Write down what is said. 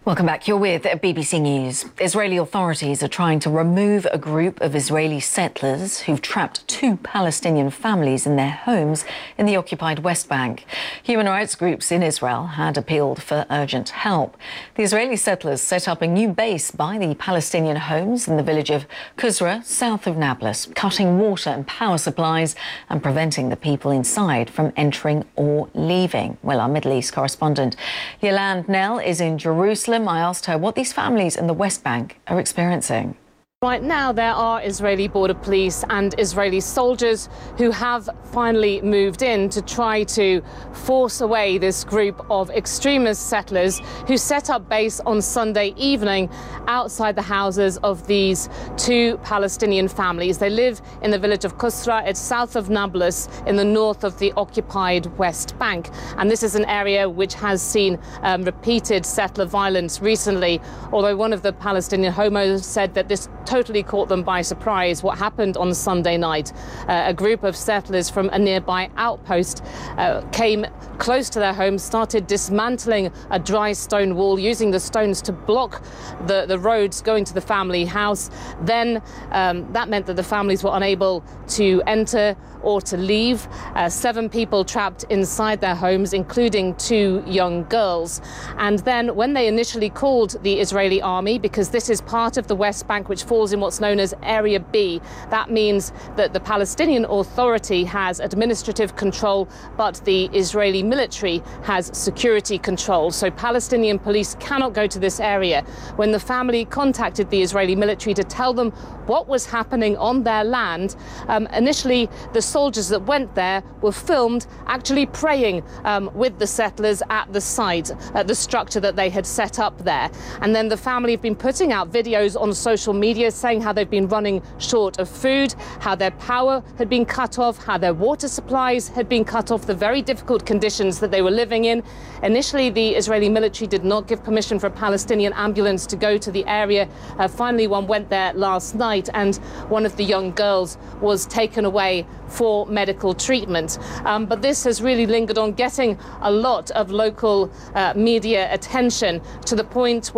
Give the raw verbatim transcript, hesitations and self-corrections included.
Welcome back. You're with B B C News. Israeli authorities are trying to remove a group of Israeli settlers who've trapped two Palestinian families in their homes in the occupied West Bank. Human rights groups in Israel had appealed for urgent help. The Israeli settlers set up a new base by the Palestinian homes in the village of Kusra, south of Nablus, cutting water and power supplies and preventing the people inside from entering or leaving. Well, our Middle East correspondent Yolande Knell is in Jerusalem. I asked her what these families in the West Bank are experiencing. Right now, there are Israeli border police and Israeli soldiers who have finally moved in to try to force away this group of extremist settlers who set up base on Sunday evening outside the houses of these two Palestinian families. They live in the village of Kusra. It's south of Nablus in the north of the occupied West Bank. And this is an area which has seen um, repeated settler violence recently, although one of the Palestinian homos said that this totally caught them by surprise. What happened on Sunday night? Uh, a group of settlers from a nearby outpost uh, came close to their homes, started dismantling a dry stone wall, using the stones to block the, the roads going to the family house. Then um, that meant that the families were unable to enter or to leave. Uh, seven people trapped inside their homes, including two young girls. And then when they initially called the Israeli army, because this is part of the West Bank which falls in what's known as Area B, that means that the Palestinian Authority has administrative control, but the Israeli military has security control. So Palestinian police cannot go to this area. When the family contacted the Israeli military to tell them what was happening on their land, um, initially the soldiers that went there were filmed actually praying um, with the settlers at the site, at the structure that they had set up there. And then the family have been putting out videos on social media saying how they've been running short of food, how their power had been cut off, how their water supplies had been cut off, the very difficult conditions that they were living in. Initially, the Israeli military did not give permission for a Palestinian ambulance to go to the area. Uh, finally, one went there last night, and one of the young girls was taken away for medical treatment. Um, but this has really lingered on, getting a lot of local uh, media attention, to the point where